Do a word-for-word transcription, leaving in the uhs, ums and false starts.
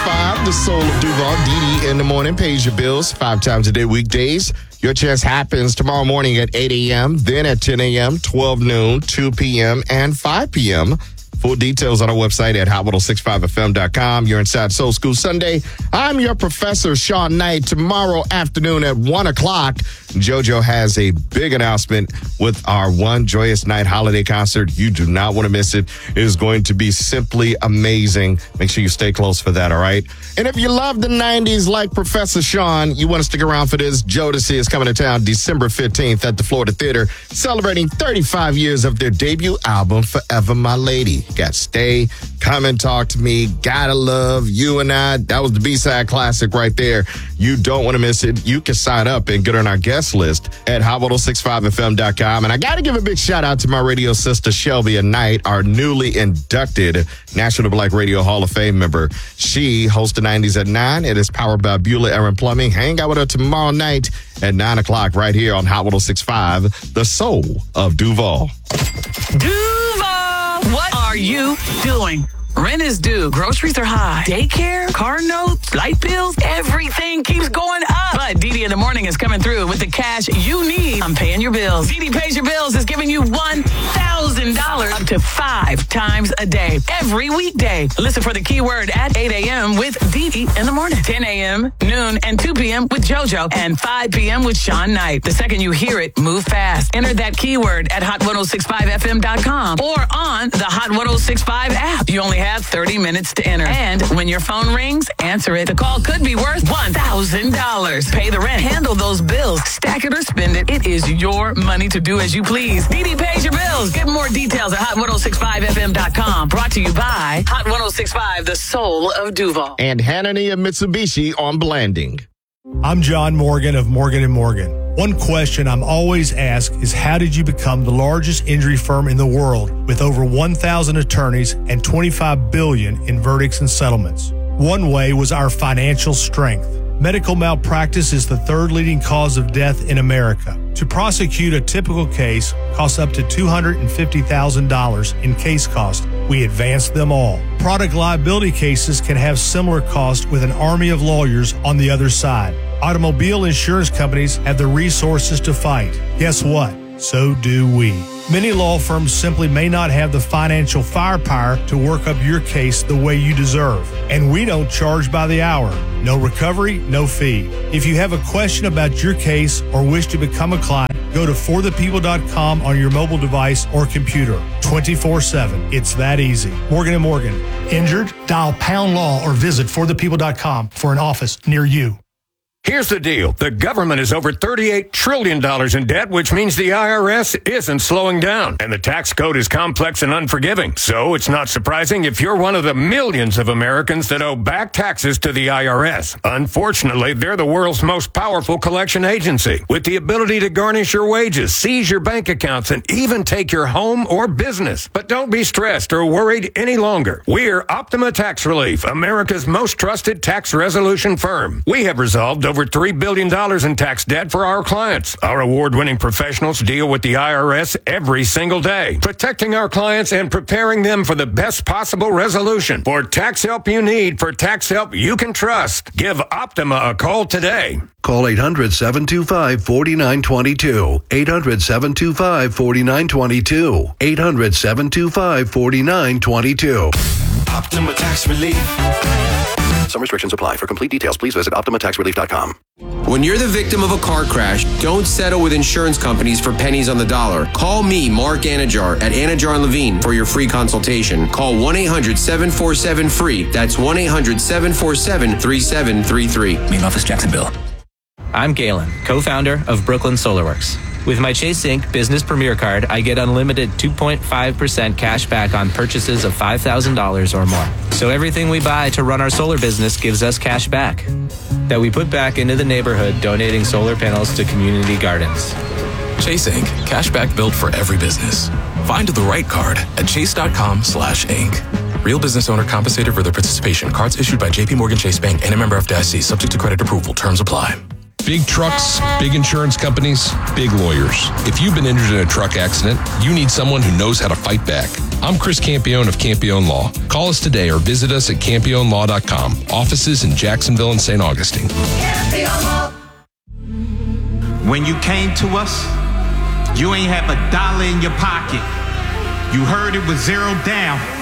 five, the soul of Duval, Dee Dee in the morning, pays your bills five times a day weekdays. Your chance happens tomorrow morning at eight a.m., then at ten a.m., twelve noon, two p.m., and five p.m. Full details on our website at hot one oh six five f m dot com. You're inside Soul School Sunday. I'm your professor, Sean Knight. Tomorrow afternoon at one o'clock, JoJo has a big announcement with our One Joyous Night holiday concert. You do not want to miss it. It is going to be simply amazing. Make sure you stay close for that, all right? And if you love the nineties like Professor Sean, you want to stick around for this. Jodeci is coming to town December fifteenth at the Florida Theater, celebrating thirty-five years of their debut album, Forever My Lady. Got Stay, Come and Talk to Me, Gotta Love, You and I. That was the B-side classic right there. You don't want to miss it. You can sign up and get on our guest list at hot one oh six five f m dot com. And I got to give a big shout out to my radio sister, Shelby Knight, our newly inducted National Black Radio Hall of Fame member. She hosts the nineties at nine. It is powered by Beulah Aaron Plumbing. Hang out with her tomorrow night at nine o'clock right here on Hot one oh six point five, the soul of Duval. Duval! What are you doing? Rent is due. Groceries are high. Daycare, car notes, light bills, everything keeps going up. But Dee Dee in the morning is coming through with the cash you need. I'm paying your bills. Dee Dee Pays Your Bills is giving you one thousand dollars up to five times a day, every weekday. Listen for the keyword at eight a.m. with Dee Dee in the morning, ten a.m., noon, and two p.m. with JoJo, and five p.m. with Sean Knight. The second you hear it, move fast. Enter that keyword at hot one oh six five f m dot com or on the Hot one oh six five app. You only have thirty minutes to enter. And when your phone rings, answer it. The call could be worth one thousand dollars. Pay the rent. Handle those bills. Stack it or spend it. It is your money to do as you please. Dee Dee Pays Your Bills. Get more details at hot one oh six five f m dot com. Brought to you by Hot one oh six point five, the soul of Duval. And Hanania Mitsubishi on Blanding. I'm John Morgan of Morgan and Morgan. One question I'm always asked is, how did you become the largest injury firm in the world with over one thousand attorneys and twenty-five billion dollars in verdicts and settlements? One way was our financial strength. Medical malpractice is the third leading cause of death in America. To prosecute a typical case costs up to two hundred fifty thousand dollars in case cost. We advance them all. Product liability cases can have similar costs with an army of lawyers on the other side. Automobile insurance companies have the resources to fight. Guess what? So do we. Many law firms simply may not have the financial firepower to work up your case the way you deserve. And we don't charge by the hour. No recovery, no fee. If you have a question about your case or wish to become a client, go to for the people dot com on your mobile device or computer. twenty-four seven. It's that easy. Morgan and Morgan. Injured? Dial pound law or visit for the people dot com for an office near you. Here's the deal. The government is over thirty-eight trillion dollars in debt, which means the I R S isn't slowing down. And the tax code is complex and unforgiving. So it's not surprising if you're one of the millions of Americans that owe back taxes to the I R S. Unfortunately, they're the world's most powerful collection agency, with the ability to garnish your wages, seize your bank accounts, and even take your home or business. But don't be stressed or worried any longer. We're Optima Tax Relief, America's most trusted tax resolution firm. We have resolved over over three billion dollars in tax debt for our clients. Our award-winning professionals deal with the I R S every single day, protecting our clients and preparing them for the best possible resolution. For tax help you need, for tax help you can trust, give Optima a call today. Call eight hundred, seven two five, four nine two two. eight hundred, seven two five, four nine two two. eight hundred, seven two five, four nine two two. Optima Tax Relief. Some restrictions apply. For complete details, please visit optima tax relief dot com. When you're the victim of a car crash, don't settle with insurance companies for pennies on the dollar. Call me, Mark Anajar, at Anajar and Levine for your free consultation. Call one eight hundred, seven four seven, F R E E. That's one eight hundred, seven four seven, three seven three three. Main office, Jacksonville. I'm Galen, co-founder of Brooklyn SolarWorks. With my Chase Inc Business Premier Card, I get unlimited two point five percent cash back on purchases of five thousand dollars or more. So everything we buy to run our solar business gives us cash back that we put back into the neighborhood, donating solar panels to community gardens. Chase Inc Cash back built for every business. Find the right card at chase.com slash Inc. Real business owner compensated for their participation. Cards issued by J P Morgan Chase Bank and a member of F D I C, subject to credit approval. Terms apply. Big trucks, big insurance companies, big lawyers. If you've been injured in a truck accident, you need someone who knows how to fight back. I'm Chris Campione of Campione Law. Call us today or visit us at campione law dot com. Offices in Jacksonville and Saint Augustine. When you came to us, you ain't have a dollar in your pocket. You heard it was zero down.